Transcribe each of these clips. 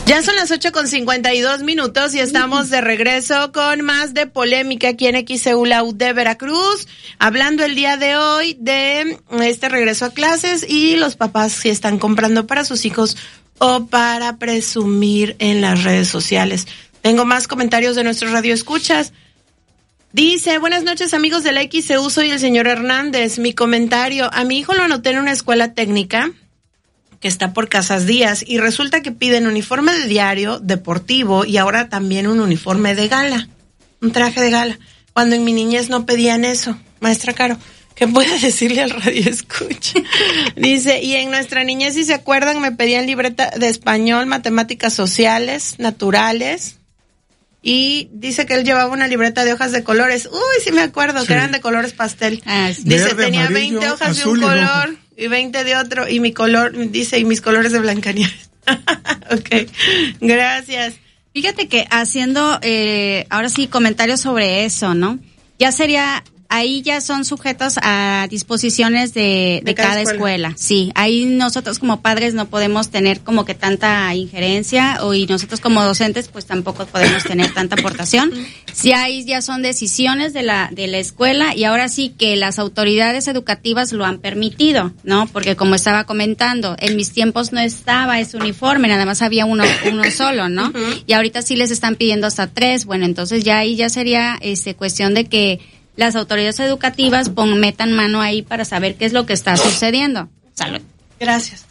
Ya son las 8:52 y estamos de regreso con más de polémica aquí en XEULAU de Veracruz, hablando el día de hoy de este regreso a clases y los papás si están comprando para sus hijos o para presumir en las redes sociales. Tengo más comentarios de nuestros radioescuchas. Dice, buenas noches amigos de la XEU, soy el señor Hernández. Mi comentario, a mi hijo lo anoté en una escuela técnica que está por Casas Díaz y resulta que piden uniforme de diario, deportivo y ahora también un uniforme de gala, un traje de gala, cuando en mi niñez no pedían eso. Maestra Caro, ¿qué puede decirle al radio escucha? Dice, y en nuestra niñez, si se acuerdan, me pedían libreta de español, matemáticas sociales, naturales. Y dice que él llevaba una libreta de hojas de colores. Uy, sí me acuerdo, sí, que eran de colores pastel. Sí. Dice, verde, tenía amarillo, 20 hojas de un color y 20 de otro. Y mi color, dice, y mis colores de Blancanieves. Ok, gracias. Fíjate que haciendo, ahora sí, comentarios sobre eso, ¿no? Ya sería... Ahí ya son sujetos a disposiciones de cada escuela. Sí, ahí nosotros como padres no podemos tener como que tanta injerencia y nosotros como docentes pues tampoco podemos tener tanta aportación. Sí, ahí ya son decisiones de la escuela y ahora sí que las autoridades educativas lo han permitido, ¿no? Porque como estaba comentando, en mis tiempos no estaba ese uniforme, nada más había uno solo, ¿no? Y ahorita sí les están pidiendo hasta 3. Bueno, entonces ya ahí ya sería cuestión de que las autoridades educativas metan mano ahí para saber qué es lo que está sucediendo. Salud. Gracias.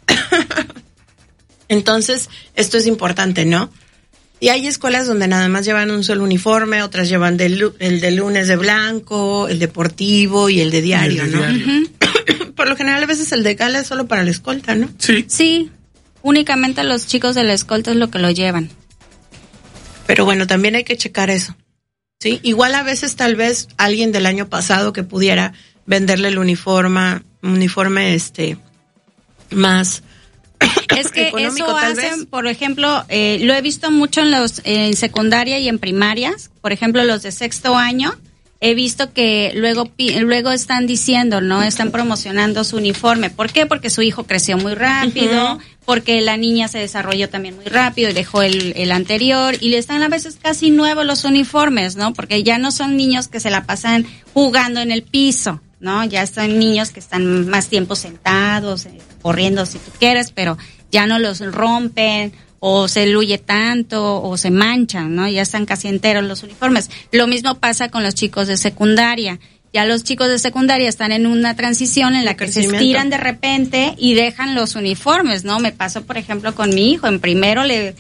Entonces, esto es importante, ¿no? Y hay escuelas donde nada más llevan un solo uniforme, otras llevan el de lunes de blanco, el deportivo y el de diario, ¿no? Uh-huh. Por lo general, a veces el de gala es solo para la escolta, ¿no? Sí. Sí, únicamente los chicos de la escolta es lo que lo llevan. Pero bueno, también hay que checar eso. Sí, igual a veces tal vez alguien del año pasado que pudiera venderle el uniforme más es que eso hacen, por ejemplo, lo he visto mucho en secundaria y en primarias, por ejemplo los de 6º año, he visto que luego están diciendo, ¿no? Están promocionando su uniforme. ¿Por qué? Porque su hijo creció muy rápido, uh-huh, porque la niña se desarrolló también muy rápido y dejó el anterior, y le están a veces casi nuevos los uniformes, ¿no? Porque ya no son niños que se la pasan jugando en el piso, ¿no? Ya son niños que están más tiempo sentados, corriendo si tú quieres, pero ya no los rompen, o se luye tanto, o se manchan, ¿no? Ya están casi enteros los uniformes. Lo mismo pasa con los chicos de secundaria. Ya los chicos de secundaria están en una transición en la que se estiran de repente y dejan los uniformes, ¿no? Me pasó, por ejemplo, con mi hijo. En primero le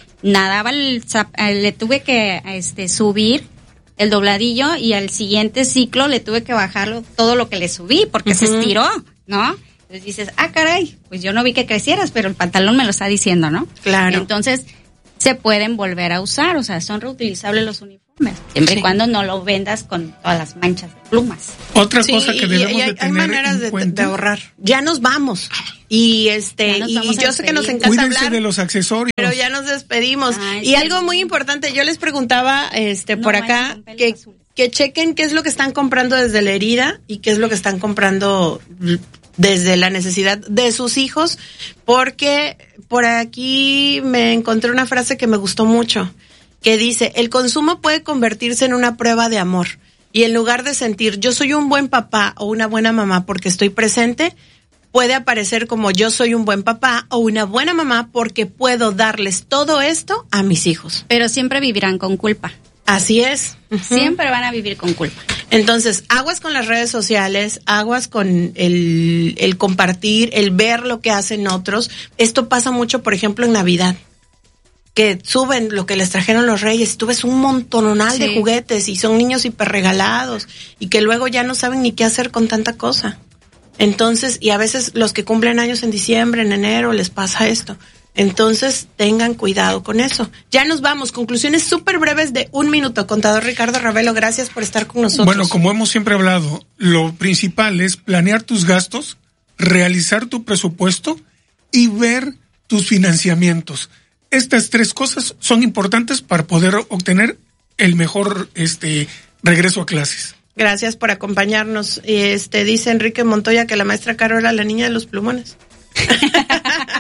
tuve que subir el dobladillo y al siguiente ciclo le tuve que bajarlo todo lo que le subí porque se estiró, ¿no? Entonces dices, caray, pues yo no vi que crecieras, pero el pantalón me lo está diciendo, ¿no? Claro. Entonces, se pueden volver a usar, o sea, son reutilizables los uniformes, siempre y cuando no lo vendas con todas las manchas de plumas. Otra cosa que debemos de tener hay maneras de ahorrar. Ya nos vamos. Y yo sé que nos encanta Cuídense hablar de los accesorios, pero ya nos despedimos. Y algo muy importante, yo les preguntaba por acá que chequen qué es lo que están comprando desde la herida y qué es lo que están comprando desde la necesidad de sus hijos, porque por aquí me encontré una frase que me gustó mucho, que dice, el consumo puede convertirse en una prueba de amor, y en lugar de sentir yo soy un buen papá o una buena mamá porque estoy presente, puede aparecer como yo soy un buen papá o una buena mamá porque puedo darles todo esto a mis hijos. Pero siempre vivirán con culpa. Así es. Uh-huh. Siempre van a vivir con culpa. Entonces, aguas con las redes sociales, aguas con el compartir, el ver lo que hacen otros. Esto pasa mucho, por ejemplo, en Navidad, que suben lo que les trajeron los reyes. Tú ves un montonal de juguetes y son niños hiperregalados y que luego ya no saben ni qué hacer con tanta cosa. Entonces, y a veces los que cumplen años en diciembre, en enero, les pasa esto. Entonces, tengan cuidado con eso. Ya nos vamos. Conclusiones súper breves de 1 minuto. Contador Ricardo Ravelo, gracias por estar con nosotros. Bueno, como hemos siempre hablado, lo principal es planear tus gastos, realizar tu presupuesto y ver tus financiamientos. Estas 3 cosas son importantes para poder obtener el mejor regreso a clases. Gracias por acompañarnos. Dice Enrique Montoya que la maestra Caro era la niña de los plumones.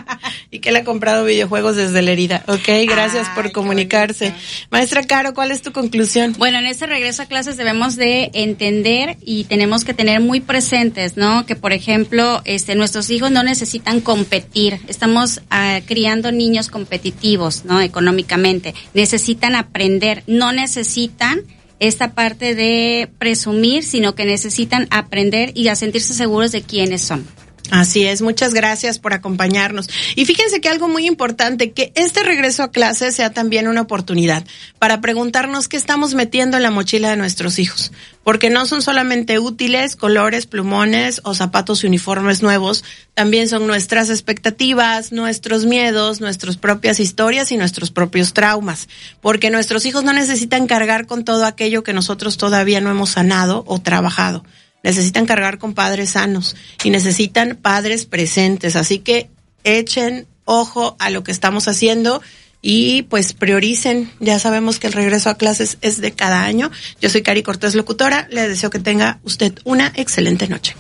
y que él ha comprado videojuegos desde la herida. Ok, gracias por comunicarse. Maestra Caro, ¿cuál es tu conclusión? Bueno, en este regreso a clases debemos de entender y tenemos que tener muy presentes, ¿no? Que, por ejemplo, nuestros hijos no necesitan competir. Estamos criando niños competitivos, ¿no? Económicamente. Necesitan aprender, no necesitan esta parte de presumir, sino que necesitan aprender y a sentirse seguros de quiénes son. Así es, muchas gracias por acompañarnos. Y fíjense que algo muy importante, que este regreso a clase sea también una oportunidad para preguntarnos qué estamos metiendo en la mochila de nuestros hijos, porque no son solamente útiles, colores, plumones o zapatos y uniformes nuevos, también son nuestras expectativas, nuestros miedos, nuestras propias historias y nuestros propios traumas, porque nuestros hijos no necesitan cargar con todo aquello que nosotros todavía no hemos sanado o trabajado. Necesitan cargar con padres sanos y necesitan padres presentes. Así que echen ojo a lo que estamos haciendo y pues prioricen. Ya sabemos que el regreso a clases es de cada año. Yo soy Cari Cortés, locutora. Le deseo que tenga usted una excelente noche.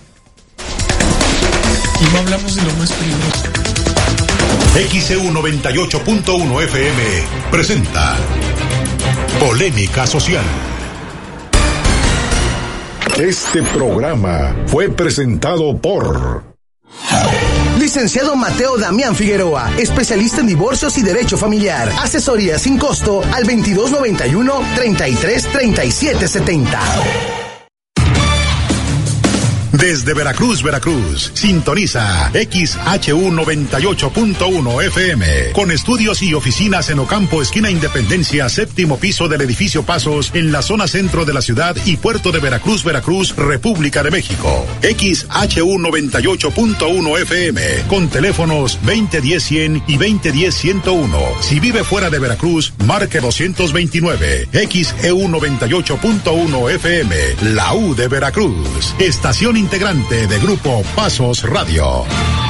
Y no hablamos de lo más peligroso. XEU 98.1 FM presenta Polémica Social. Este programa fue presentado por Licenciado Mateo Damián Figueroa, especialista en divorcios y derecho familiar. Asesoría sin costo al 2291-333770. Desde Veracruz, sintoniza XHU 98.1 FM, con estudios y oficinas en Ocampo, esquina Independencia, séptimo piso del edificio Pasos, en la zona centro de la ciudad y puerto de Veracruz, República de México. XHU 98.1 FM, con teléfonos 2010-100 y 2010-101. Si vive fuera de Veracruz, marque 229. XEU 98.1 FM, la U de Veracruz. Estación integrante de Grupo Pasos Radio.